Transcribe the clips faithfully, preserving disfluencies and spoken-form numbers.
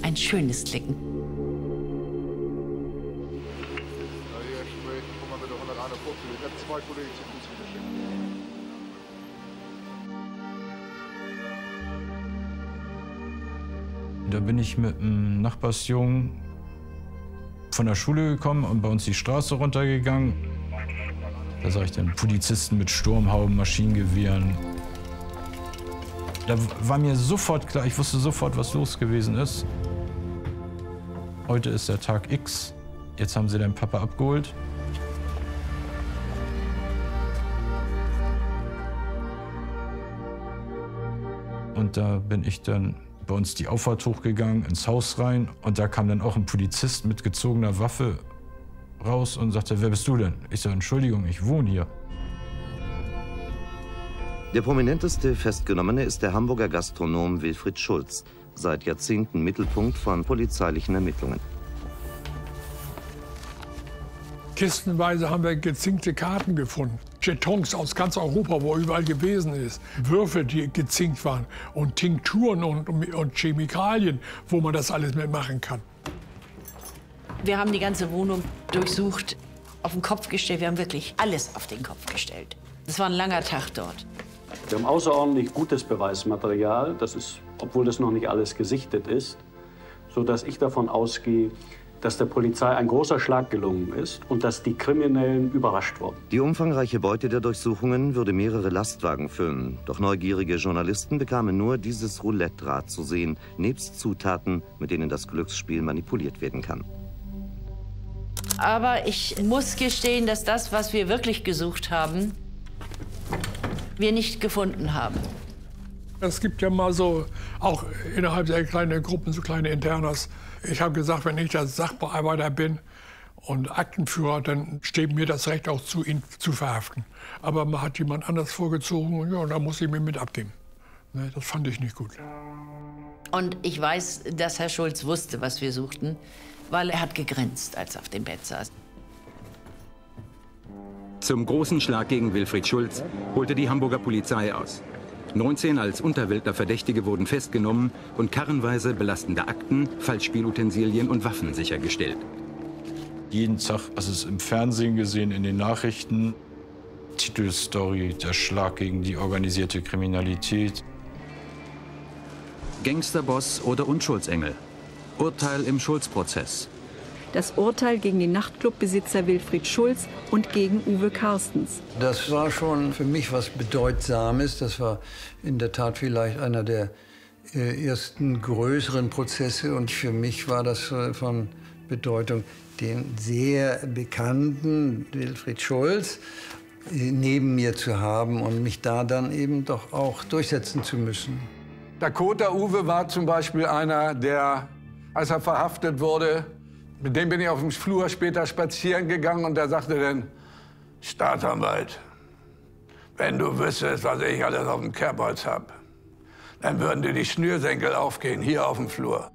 ein schönes Klicken. Da bin ich mit einem Nachbarsjungen von der Schule gekommen und bei uns die Straße runtergegangen. Da sah ich dann Polizisten mit Sturmhauben, Maschinengewehren. Da war mir sofort klar, ich wusste sofort, was los gewesen ist. Heute ist der Tag X. Jetzt haben sie deinen Papa abgeholt. Und da bin ich dann bei uns die Auffahrt hochgegangen, ins Haus rein. Und da kam dann auch ein Polizist mit gezogener Waffe raus und sagte, wer bist du denn? Ich sage, Entschuldigung, ich wohne hier. Der prominenteste Festgenommene ist der Hamburger Gastronom Wilfried Schulz, seit Jahrzehnten Mittelpunkt von polizeilichen Ermittlungen. Kistenweise haben wir gezinkte Karten gefunden. Jetons aus ganz Europa, wo er überall gewesen ist. Würfel, die gezinkt waren. Und Tinkturen und, und Chemikalien, wo man das alles mitmachen kann. Wir haben die ganze Wohnung durchsucht, auf den Kopf gestellt. Wir haben wirklich alles auf den Kopf gestellt. Das war ein langer Tag dort. Wir haben außerordentlich gutes Beweismaterial. Das ist, obwohl das noch nicht alles gesichtet ist, sodass ich davon ausgehe, dass der Polizei ein großer Schlag gelungen ist und dass die Kriminellen überrascht wurden. Die umfangreiche Beute der Durchsuchungen würde mehrere Lastwagen füllen. Doch neugierige Journalisten bekamen nur dieses Roulette-Rad zu sehen, nebst Zutaten, mit denen das Glücksspiel manipuliert werden kann. Aber ich muss gestehen, dass das, was wir wirklich gesucht haben, wir nicht gefunden haben. Es gibt ja mal so, auch innerhalb der kleinen Gruppen, so kleine Internas. Ich habe gesagt, wenn ich der Sachbearbeiter bin und Aktenführer, dann steht mir das Recht auch zu, ihn zu verhaften. Aber man hat jemand anders vorgezogen und, ja, und da muss ich mir mit abgeben. Ne, das fand ich nicht gut. Und ich weiß, dass Herr Schulz wusste, was wir suchten, weil er hat gegrinst, als er auf dem Bett saß. Zum großen Schlag gegen Wilfried Schulz holte die Hamburger Polizei aus. neunzehn als Unterweltler Verdächtige wurden festgenommen und karrenweise belastende Akten, Falschspielutensilien und Waffen sichergestellt. Jeden Tag, also es im Fernsehen gesehen, in den Nachrichten, Titelstory, der Schlag gegen die organisierte Kriminalität. Gangsterboss oder Unschuldsengel. Urteil im Schulz-Prozess. Das Urteil gegen den Nachtclubbesitzer Wilfried Schulz und gegen Uwe Karstens. Das war schon für mich was Bedeutsames. Das war in der Tat vielleicht einer der äh, ersten größeren Prozesse. Und für mich war das äh, von Bedeutung, den sehr bekannten Wilfried Schulz äh, neben mir zu haben und mich da dann eben doch auch durchsetzen zu müssen. Dakota Uwe war zum Beispiel einer, der, als er verhaftet wurde, mit dem bin ich auf dem Flur später spazieren gegangen und der sagte dann, Staatsanwalt, wenn du wüsstest, was ich alles auf dem Kerbholz hab, dann würden dir die Schnürsenkel aufgehen, hier auf dem Flur.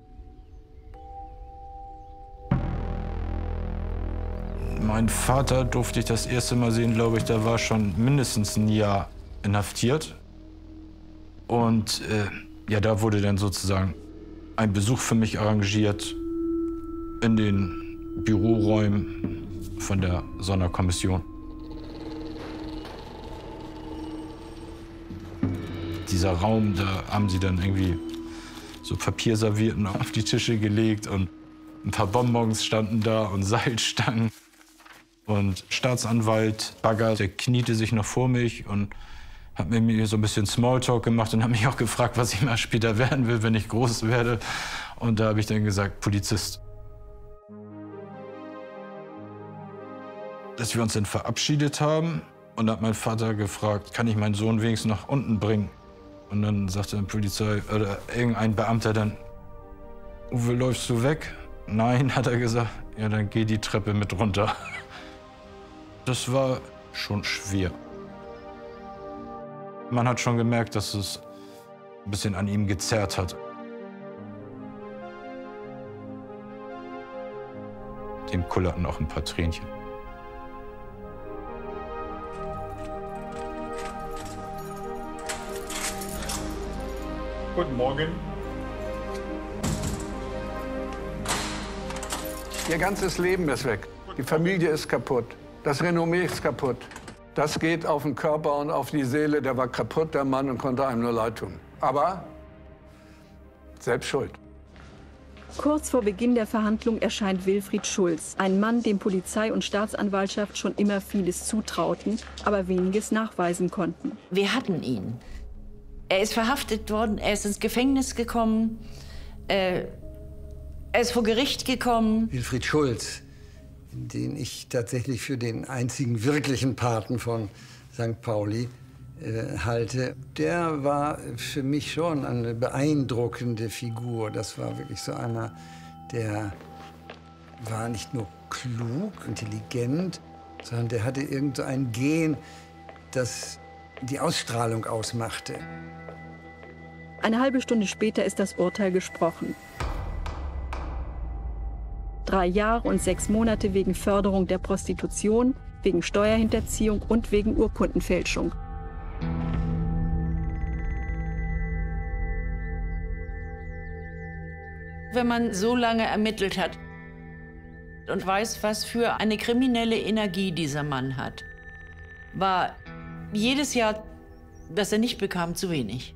Mein Vater durfte ich das erste Mal sehen, glaube ich, da war schon mindestens ein Jahr inhaftiert. Und äh, ja, da wurde dann sozusagen ein Besuch für mich arrangiert in den Büroräumen von der Sonderkommission. Dieser Raum, da haben sie dann irgendwie so Papierservietten auf die Tische gelegt und ein paar Bonbons standen da und Seilstangen. Und Staatsanwalt Bagger, der kniete sich noch vor mich und hat mit mir so ein bisschen Smalltalk gemacht und hat mich auch gefragt, was ich mal später werden will, wenn ich groß werde. Und da habe ich dann gesagt, Polizist. Dass wir uns dann verabschiedet haben und da hat mein Vater gefragt, kann ich meinen Sohn wenigstens nach unten bringen? Und dann sagte die Polizei oder irgendein Beamter dann, Uwe, läufst du weg? Nein, hat er gesagt, ja, dann geh die Treppe mit runter. Das war schon schwer. Man hat schon gemerkt, dass es ein bisschen an ihm gezerrt hat. Dem kullerten auch ein paar Tränchen. Guten Morgen. Ihr ganzes Leben ist weg. Die Familie ist kaputt. Das Renommee ist kaputt. Das geht auf den Körper und auf die Seele. Der war kaputt, der Mann, und konnte einem nur leid tun. Aber selbst schuld. Kurz vor Beginn der Verhandlung erscheint Wilfried Schulz, ein Mann, dem Polizei und Staatsanwaltschaft schon immer vieles zutrauten, aber weniges nachweisen konnten. Wir hatten ihn. Er ist verhaftet worden, er ist ins Gefängnis gekommen, äh, er ist vor Gericht gekommen. Wilfried Schulz, den ich tatsächlich für den einzigen wirklichen Paten von Sankt Pauli äh, halte, der war für mich schon eine beeindruckende Figur. Das war wirklich so einer, der war nicht nur klug, intelligent, sondern der hatte irgend so ein Gen, das die Ausstrahlung ausmachte. Eine halbe Stunde später ist das Urteil gesprochen. Drei Jahre und sechs Monate wegen Förderung der Prostitution, wegen Steuerhinterziehung und wegen Urkundenfälschung. Wenn man so lange ermittelt hat und weiß, was für eine kriminelle Energie dieser Mann hat, war jedes Jahr, das er nicht bekam, zu wenig.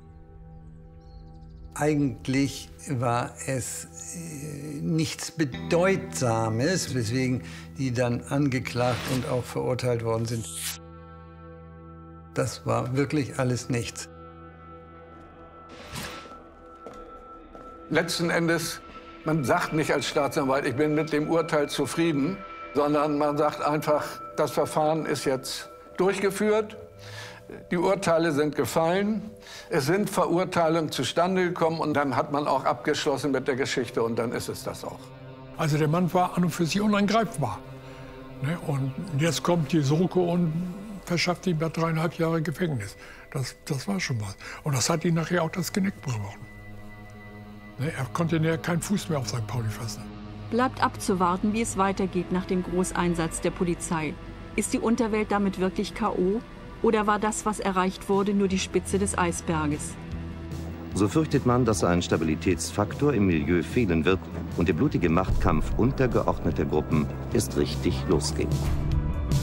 Eigentlich war es äh, nichts Bedeutsames, weswegen die dann angeklagt und auch verurteilt worden sind. Das war wirklich alles nichts. Letzten Endes, man sagt nicht als Staatsanwalt, ich bin mit dem Urteil zufrieden, sondern man sagt einfach, das Verfahren ist jetzt durchgeführt. Die Urteile sind gefallen, es sind Verurteilungen zustande gekommen und dann hat man auch abgeschlossen mit der Geschichte und dann ist es das auch. Also der Mann war an und für sich unangreifbar. Ne? Und jetzt kommt die Soko und verschafft ihm da dreieinhalb Jahre Gefängnis. Das, das war schon was. Und das hat ihn nachher auch das Genick gebrochen. Ne? Er konnte näher keinen Fuß mehr auf Sankt Pauli fassen. Bleibt abzuwarten, wie es weitergeht nach dem Großeinsatz der Polizei. Ist die Unterwelt damit wirklich K O? Oder war das, was erreicht wurde, nur die Spitze des Eisberges? So fürchtet man, dass ein Stabilitätsfaktor im Milieu fehlen wird und der blutige Machtkampf untergeordneter Gruppen erst richtig losgeht.